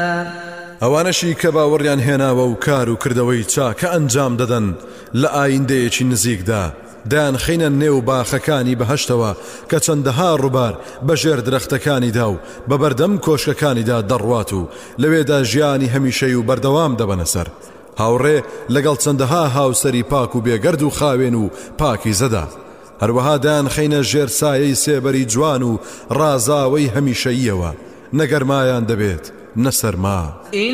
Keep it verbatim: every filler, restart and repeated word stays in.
ئەوانەشی کە باوەڕیان هێناوە و کار و کردەوەی چاکە ئەنجام دەدەن لە ئایندەیەکی نزیکدا دایان خەینە نێو باخەکانی بەهەشتەوە کە چەندەها ڕووبار بەژێر درەختەکانیدا و بە بەردەم کۆشکەکانیدا دەڕوات و لەوێدا ژیانی هەمیشەی و بەردەوام دەبەنە سەر هاوڕێ لەگەڵ چەندەها هاوسەری پاک و بێگەرد و خاوێن و پاکی زەدا هەروەها دایان خەینە ژێر سایەی سێبەری جوان و ڕازاوەی هەمیشەییەوە نەگەرمایان دەبێت نەسەرما